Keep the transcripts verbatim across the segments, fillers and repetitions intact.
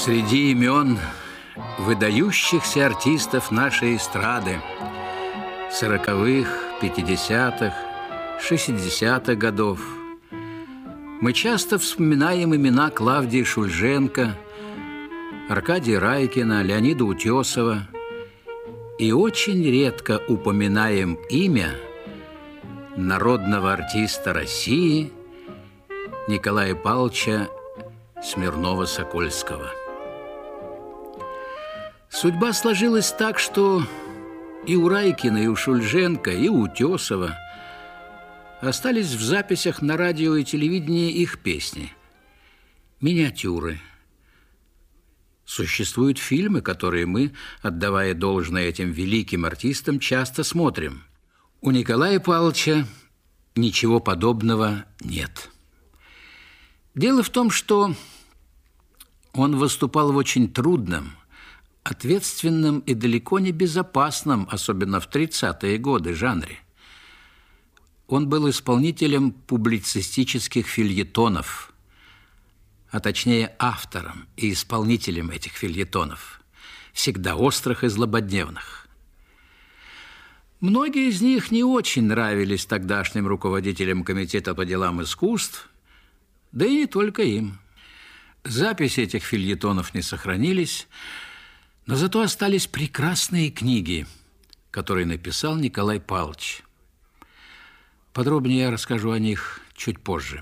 Среди имен выдающихся артистов нашей эстрады сороковых, пятидесятых, шестидесятых годов мы часто вспоминаем имена Клавдии Шульженко, Аркадия Райкина, Леонида Утесова и очень редко упоминаем имя народного артиста России Николая Павловича Смирнова-Сокольского. Судьба сложилась так, что и у Райкина, и у Шульженко, и у Утесова остались в записях на радио и телевидении их песни, миниатюры. Существуют фильмы, которые мы, отдавая должное этим великим артистам, часто смотрим. У Николая Павловича ничего подобного нет. Дело в том, что он выступал в очень трудном, ответственном и далеко не безопасном, особенно в тридцатые годы, жанре. Он был исполнителем публицистических фельетонов, а точнее автором и исполнителем этих фельетонов, всегда острых и злободневных. Многие из них не очень нравились тогдашним руководителям Комитета по делам искусств, да и не только им. Записи этих фельетонов не сохранились, но зато остались прекрасные книги, которые написал Николай Павлович. Подробнее я расскажу о них чуть позже.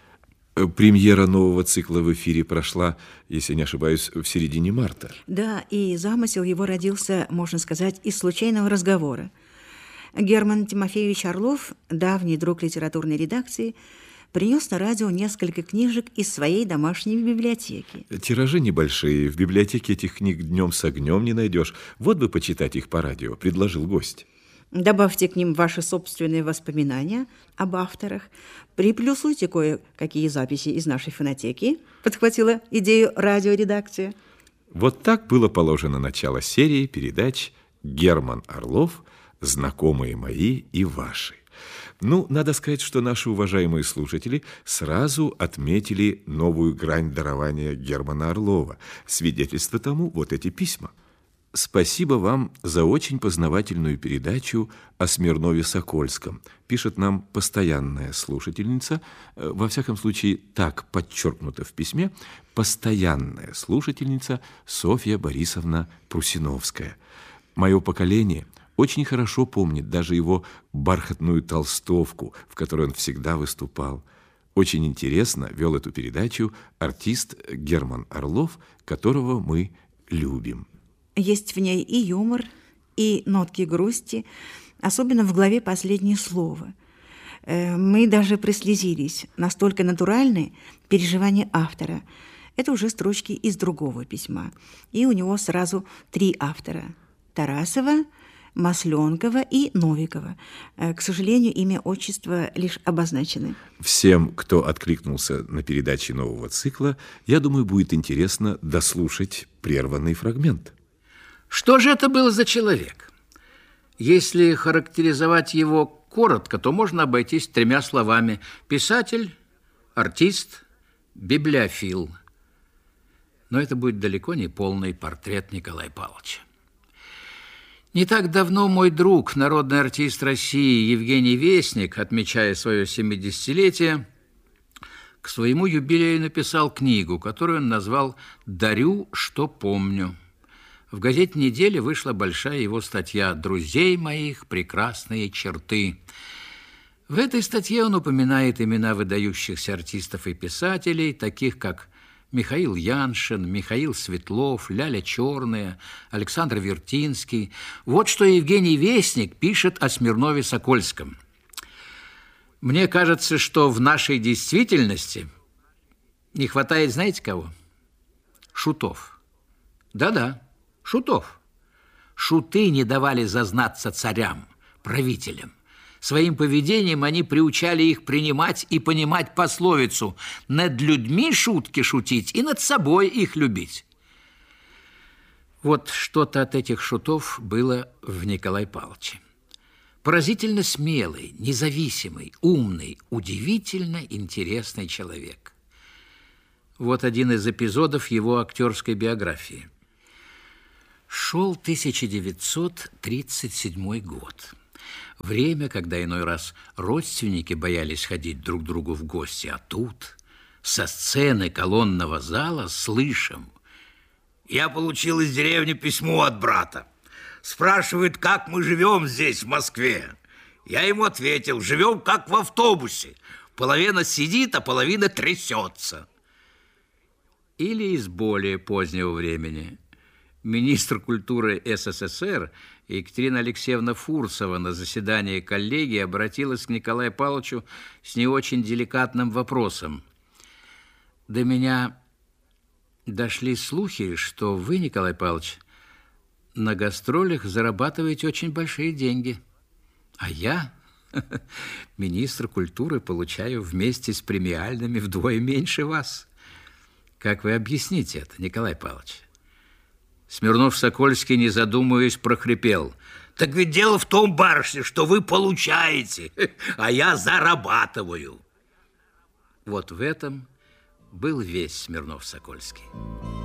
Премьера нового цикла в эфире прошла, если не ошибаюсь, в середине марта. Да, и замысел его родился, можно сказать, из случайного разговора. Герман Тимофеевич Орлов, давний друг литературной редакции, принес на радио несколько книжек из своей домашней библиотеки. Тиражи небольшие, в библиотеке этих книг днем с огнем не найдешь. Вот бы почитать их по радио, предложил гость. Добавьте к ним ваши собственные воспоминания об авторах, приплюсуйте кое-какие записи из нашей фонотеки, подхватила идею радиоредакция. Вот так было положено начало серии передач «Герман Орлов. Знакомые мои и ваши». Ну, надо сказать, что наши уважаемые слушатели сразу отметили новую грань дарования Германа Орлова. Свидетельство тому вот эти письма. Спасибо вам за очень познавательную передачу о Смирнове-Сокольском. Пишет нам постоянная слушательница, во всяком случае так подчеркнуто в письме, постоянная слушательница Софья Борисовна Прусиновская. Мое поколение очень хорошо помнит даже его бархатную толстовку, в которой он всегда выступал. Очень интересно вел эту передачу артист Герман Орлов, которого мы любим. Есть в ней и юмор, и нотки грусти, особенно в главе «Последнее слово». Мы даже прослезились, настолько натуральны переживания автора. Это уже строчки из другого письма. И у него сразу три автора – Тарасова, Масленкова и Новикова. К сожалению, имя, отчество лишь обозначены. Всем, кто откликнулся на передачи нового цикла, я думаю, будет интересно дослушать прерванный фрагмент. Что же это был за человек? Если характеризовать его коротко, то можно обойтись тремя словами: писатель, артист, библиофил. Но это будет далеко не полный портрет Николая Павловича. Не так давно мой друг, народный артист России Евгений Весник, отмечая свое семидесятилетие, к своему юбилею написал книгу, которую он назвал «Дарю, что помню». В газете «Неделя» вышла большая его статья «Друзей моих прекрасные черты». В этой статье он упоминает имена выдающихся артистов и писателей, таких как Михаил Яншин, Михаил Светлов, Ляля Черная, Александр Вертинский. Вот что Евгений Весник пишет о Смирнове-Сокольском. «Мне кажется, что в нашей действительности не хватает, знаете кого? Шутов. Да-да, шутов. Шуты не давали зазнаться царям, правителям. Своим поведением они приучали их принимать и понимать пословицу: над людьми шутки шутить и над собой их любить». Вот что-то от этих шутов было в Николае Павловиче. Поразительно смелый, независимый, умный, удивительно интересный человек. Вот один из эпизодов его актерской биографии. Шел тысяча девятьсот тридцать седьмой год. Время, когда иной раз родственники боялись ходить друг к другу в гости, а тут со сцены колонного зала слышим: «Я получил из деревни письмо от брата. Спрашивает, как мы живем здесь, в Москве. Я ему ответил: живем как в автобусе. Половина сидит, а половина трясется». Или из более позднего времени. Министр культуры СССР Екатерина Алексеевна Фурсова на заседании коллегии обратилась к Николаю Павловичу с не очень деликатным вопросом. До меня дошли слухи, что вы, Николай Павлович, на гастролях зарабатываете очень большие деньги. А я, министр культуры, получаю вместе с премиальными вдвое меньше вас. Как вы объясните это, Николай Павлович? Смирнов-Сокольский, не задумываясь, прохрипел: «Так ведь дело в том, барышня, что вы получаете, а я зарабатываю». Вот в этом был весь Смирнов-Сокольский.